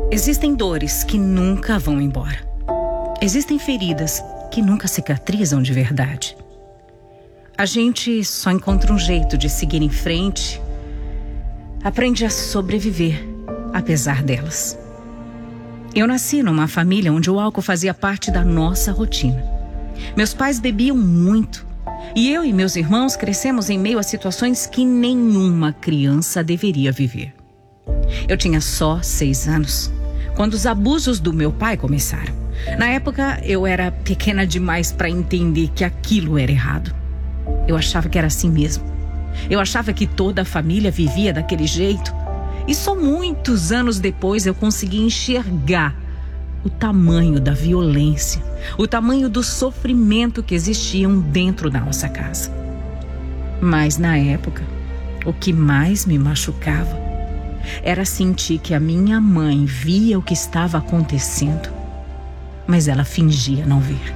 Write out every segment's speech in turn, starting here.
Existem dores que nunca vão embora. Existem feridas que nunca cicatrizam de verdade. A gente só encontra um jeito de seguir em frente, aprende a sobreviver, apesar delas. Eu nasci numa família onde o álcool fazia parte da nossa rotina. Meus pais bebiam muito e eu e meus irmãos crescemos em meio a situações que nenhuma criança deveria viver. Eu tinha só 6 anos quando os abusos do meu pai começaram. Na época, eu era pequena demais para entender que aquilo era errado. Eu achava que era assim mesmo. Eu achava que toda a família vivia daquele jeito. E só muitos anos depois eu consegui enxergar o tamanho da violência, o tamanho do sofrimento que existiam dentro da nossa casa. Mas na época, o que mais me machucava era sentir que a minha mãe via o que estava acontecendo, mas ela fingia não ver.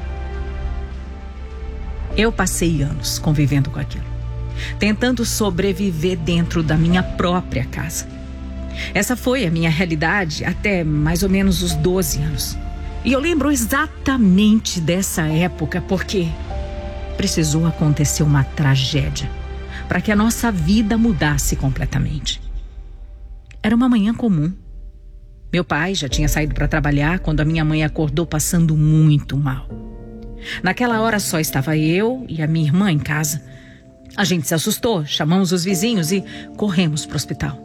Eu passei anos convivendo com aquilo, tentando sobreviver dentro da minha própria casa. Essa foi a minha realidade até mais ou menos os 12 anos. E eu lembro exatamente dessa época porque precisou acontecer uma tragédia para que a nossa vida mudasse completamente. Era uma manhã comum. Meu pai já tinha saído para trabalhar quando a minha mãe acordou passando muito mal. Naquela hora só estava eu e a minha irmã em casa. A gente se assustou, chamamos os vizinhos e corremos para o hospital.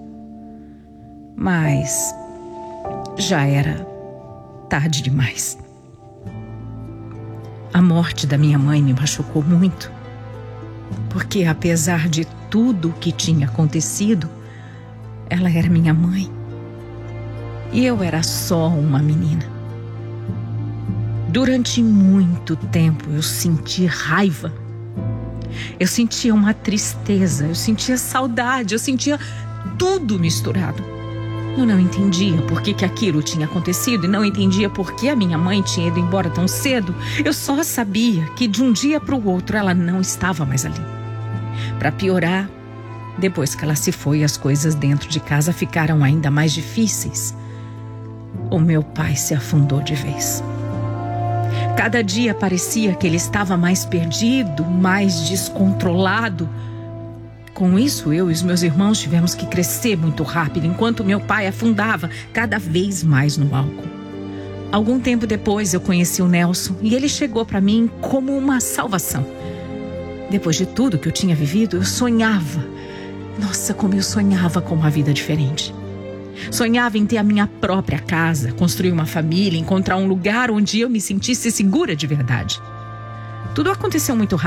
Mas já era tarde demais. A morte da minha mãe me machucou muito, porque apesar de tudo o que tinha acontecido, ela era minha mãe. E eu era só uma menina. Durante muito tempo eu senti raiva. Eu sentia uma tristeza, eu sentia saudade, eu sentia tudo misturado. Eu não entendia por que aquilo tinha acontecido e não entendia por que a minha mãe tinha ido embora tão cedo. Eu só sabia que de um dia para o outro ela não estava mais ali. Para piorar, depois que ela se foi, as coisas dentro de casa ficaram ainda mais difíceis. O meu pai se afundou de vez. Cada dia parecia que ele estava mais perdido, mais descontrolado. Com isso, eu e os meus irmãos tivemos que crescer muito rápido, enquanto meu pai afundava cada vez mais no álcool. Algum tempo depois, eu conheci o Nelson e ele chegou para mim como uma salvação. Depois de tudo que eu tinha vivido, eu sonhava. Nossa, como eu sonhava com uma vida diferente. Sonhava em ter a minha própria casa, construir uma família, encontrar um lugar onde eu me sentisse segura de verdade. Tudo aconteceu muito rápido.